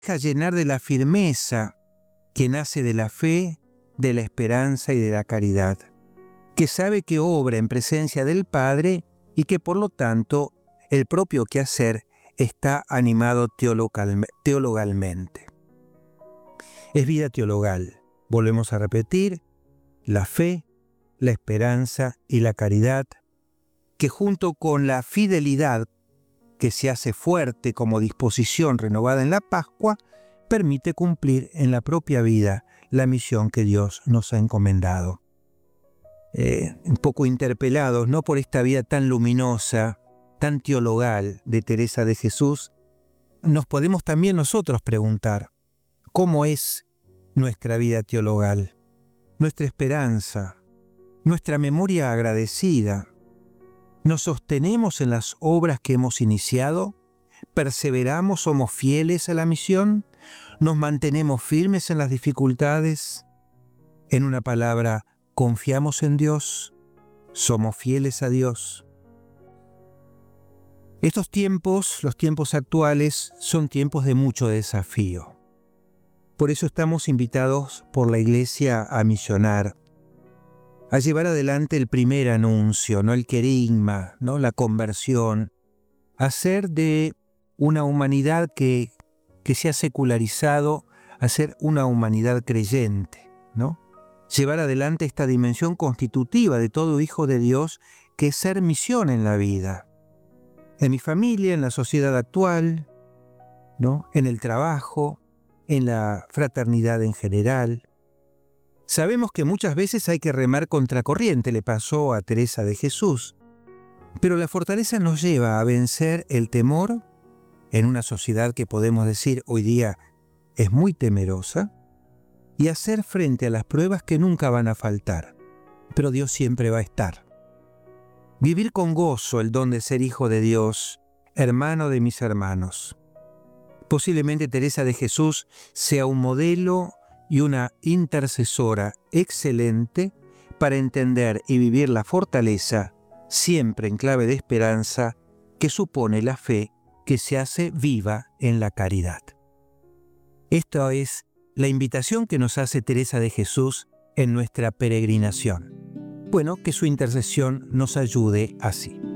deja llenar de la firmeza que nace de la fe, de la esperanza y de la caridad, que sabe que obra en presencia del Padre y que por lo tanto el propio quehacer está animado teologalmente. Es vida teologal, volvemos a repetir, la fe, la esperanza y la caridad, que junto con la fidelidad que se hace fuerte como disposición renovada en la Pascua, permite cumplir en la propia vida la misión que Dios nos ha encomendado. Un poco interpelados, ¿no?, por esta vida tan luminosa, tan teologal de Teresa de Jesús, nos podemos también nosotros preguntar, ¿cómo es nuestra vida teologal? Nuestra esperanza, nuestra memoria agradecida. ¿Nos sostenemos en las obras que hemos iniciado? ¿Perseveramos, somos fieles a la misión? ¿Nos mantenemos firmes en las dificultades? En una palabra, ¿confiamos en Dios? ¿Somos fieles a Dios? Estos tiempos, los tiempos actuales, son tiempos de mucho desafío. Por eso estamos invitados por la Iglesia a misionar, a llevar adelante el primer anuncio, ¿no?, el querigma, ¿no?, la conversión, a hacer de una humanidad que se ha secularizado, a ser una humanidad creyente, ¿no? Llevar adelante esta dimensión constitutiva de todo hijo de Dios, que es ser misión en la vida, en mi familia, en la sociedad actual, ¿no?, en el trabajo, en la fraternidad en general. Sabemos que muchas veces hay que remar contracorriente, le pasó a Teresa de Jesús, pero la fortaleza nos lleva a vencer el temor en una sociedad que podemos decir hoy día es muy temerosa, y hacer frente a las pruebas que nunca van a faltar, pero Dios siempre va a estar. Vivir con gozo el don de ser hijo de Dios, hermano de mis hermanos. Posiblemente Teresa de Jesús sea un modelo y una intercesora excelente para entender y vivir la fortaleza, siempre en clave de esperanza, que supone la fe que se hace viva en la caridad. Esta es la invitación que nos hace Teresa de Jesús en nuestra peregrinación. Bueno, que su intercesión nos ayude así.